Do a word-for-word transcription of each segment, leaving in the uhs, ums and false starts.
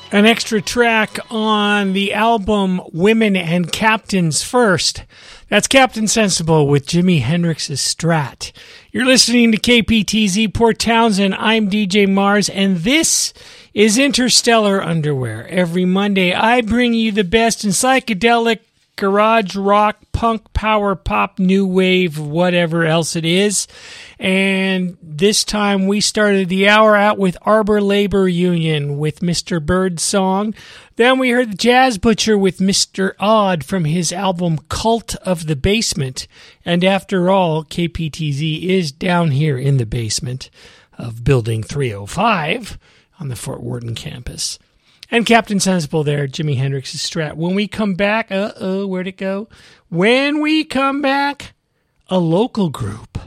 An extra track on the album Women and Captains First. That's Captain Sensible with Jimi Hendrix's Strat. You're listening to K P T Z Port Townsend. I'm D J Mars, and this is Interstellar Underwear. Every Monday, I bring you the best in psychedelic, garage rock, punk, power pop, new wave, whatever else it is. And this time we started the hour out with Arbor Labor Union with Mister Birdsong. Then we heard the Jazz Butcher with Mister Odd from his album Cult of the Basement. And after all, K P T Z is down here in the basement of Building three oh five on the Fort Worth campus. And Captain Sensible there, Jimi Hendrix's Strat. When we come back, uh-oh, where'd it go? When we come back, a local group.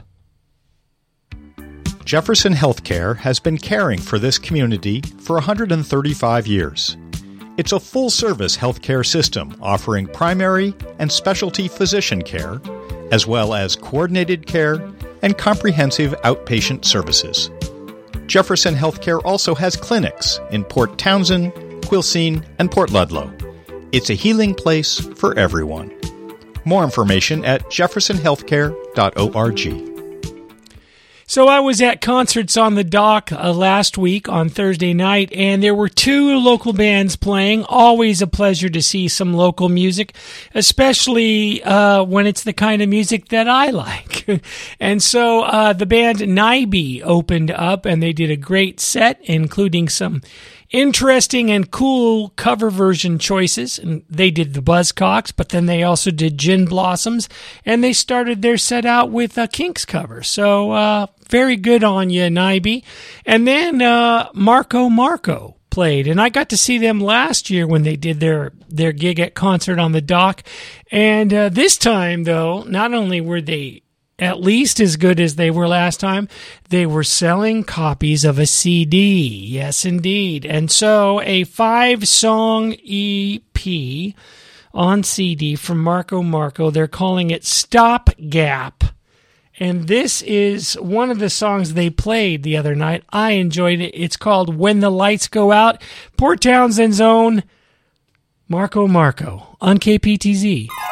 Jefferson Healthcare has been caring for this community for one hundred thirty-five years. It's a full-service healthcare system offering primary and specialty physician care, as well as coordinated care and comprehensive outpatient services. Jefferson Healthcare also has clinics in Port Townsend, Quilcene, and Port Ludlow. It's a healing place for everyone. More information at jefferson healthcare dot org. So I was at Concerts on the Dock uh, last week on Thursday night, and there were two local bands playing. Always a pleasure to see some local music, especially uh, when it's the kind of music that I like. And so uh, the band Naibi opened up, and they did a great set, including some interesting and cool cover version choices. And they did the Buzzcocks, but then they also did Gin Blossoms, and they started their set out with a Kinks cover. So uh, very good on you, Naibi. And then uh, Marco Marco played, and I got to see them last year when they did their, their gig at Concert on the Dock. And uh, this time, though, not only were they at least as good as they were last time, they were selling copies of a C D. Yes, indeed. And so a five-song E P on C D from Marco Marco. They're calling it Stop Gap. And this is one of the songs they played the other night. I enjoyed it. It's called When the Lights Go Out. Port Townsend's own Marco Marco on K P T Z.